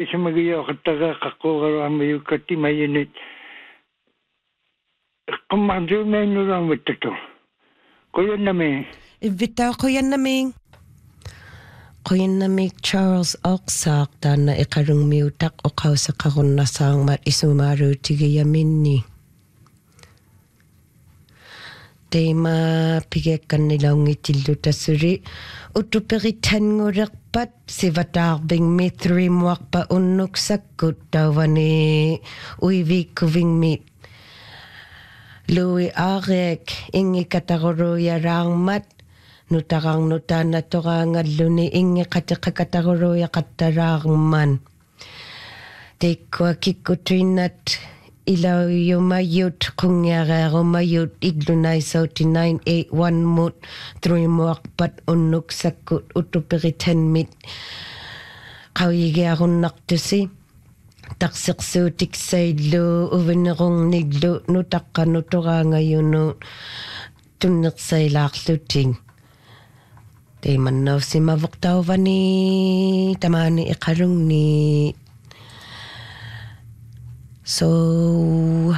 Isamagiyo kataga kakogaro amayu kati mayunit. Kumandu menu lang witato. Kuyan nami. Ivita kuyan nami. Kuyan nami Charles Oxak na ikarung miutak o kaw sa kakon nasang mat isumaru tigayamin ni. Tema pigekan nilang itildo tasuri. Utuperitan ngurakpat si vatarbing mitri muak pa unuk sakut dawani uivi kuving mit. Lui arek ingi katagoro yarang mat. Nutarang nutana torang aluni ingi katakatagoro ya katarang man. Tekwa kikutrinat. Ilaw yumayut kung yararo mayut iglunay sa 981 mut 3 muakpat unuk sakut utupiritan mit kawigi akong naktusi taksikso tiksaylo uvinarong niglo nutakka nutura ngayon no tuniksay lakluting di man na si mavuktaw vani tamani ikarong ni. So,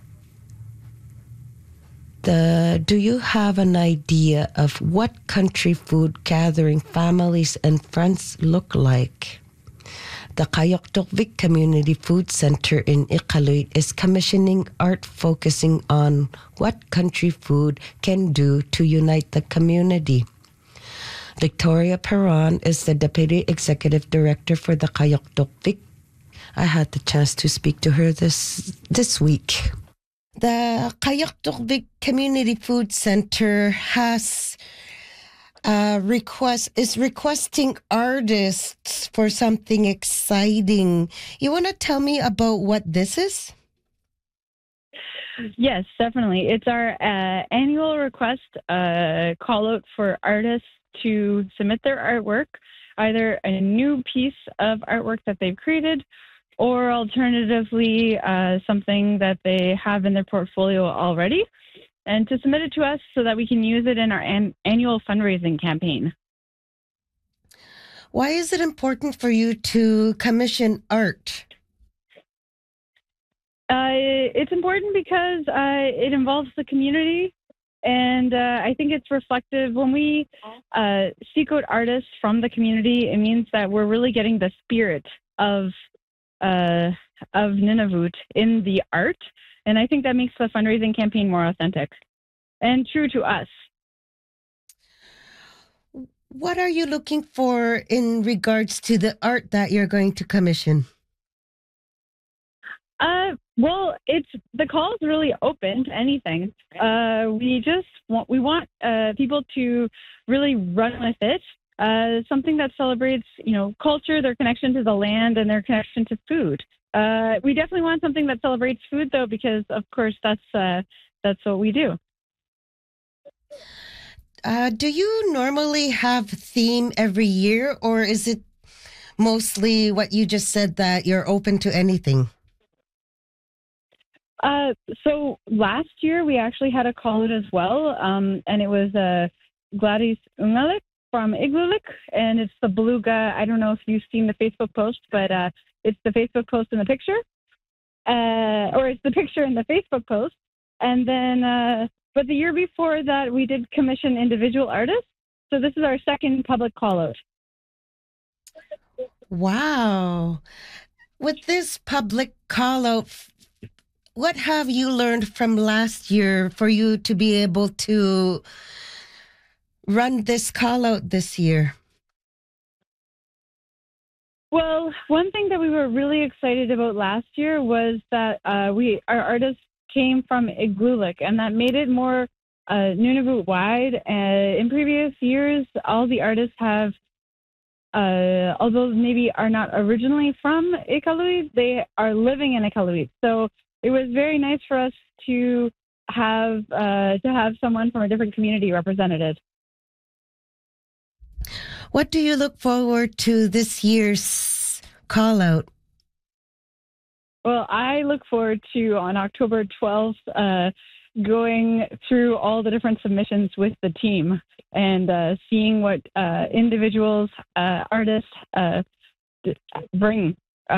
do you have an idea of what country food gathering families and friends look like? The Kayoktukvik Community Food Center in Iqaluit is commissioning art focusing on what country food can do to unite the community. Victoria Perron is the Deputy Executive Director for the Kayoktukvik. I had the chance to speak to her this week. The Kayoktukvik Community Food Center has is requesting artists for something exciting. You want to tell me about what this is? Yes, definitely. It's our annual request call out for artists to submit their artwork, either a new piece of artwork that they've created or alternatively something that they have in their portfolio already, and to submit it to us so that we can use it in our annual fundraising campaign. Why is it important for you to commission art? It's important because it involves the community, and I think it's reflective. When we seek out artists from the community, it means that we're really getting the spirit of Nunavut in the art, and I think that makes the fundraising campaign more authentic and true to us. What are you looking for in regards to the art that you're going to commission? Well, the call is really open to anything. We want people to really run with it. Something that celebrates, culture, their connection to the land, and their connection to food. We definitely want something that celebrates food, though, because of course that's what we do. Do you normally have a theme every year, or is it mostly what you just said that you're open to anything? So last year we actually had a call out as well, and it was Gladys Ungalik from Igloolik, and it's the beluga. I don't know if you've seen the Facebook post, but it's the Facebook post in the picture, or it's the picture in the Facebook post. And then, but the year before that, we did commission individual artists. So this is our second public call out. Wow. With this public call out, what have you learned from last year for you to be able to run this call out this year? Well, one thing that we were really excited about last year was that our artists came from Igloolik, and that made it more Nunavut-wide. In previous years, all the artists have, although maybe are not originally from Iqaluit, they are living in Iqaluit. So it was very nice for us to have someone from a different community represented. What do you look forward to this year's call out? Well, I look forward to, on October 12th, going through all the different submissions with the team and seeing what individuals, artists bring